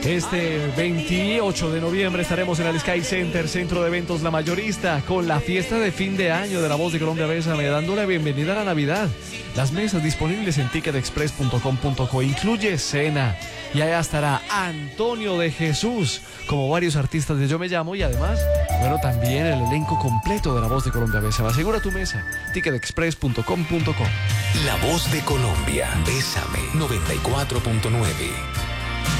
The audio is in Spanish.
Este 28 de noviembre estaremos en el Sky Center, Centro de Eventos La Mayorista, con la fiesta de fin de año de La Voz de Colombia. Bésame, dando la bienvenida a la Navidad. Las mesas disponibles en ticketexpress.com.co. Incluye cena. Y allá estará Antonio de Jesús, como varios artistas de Yo Me Llamo. Y además, bueno, también el elenco completo de La Voz de Colombia. Bésame. Asegura tu mesa. ticketexpress.com.co. La Voz de Colombia. Bésame 94.9.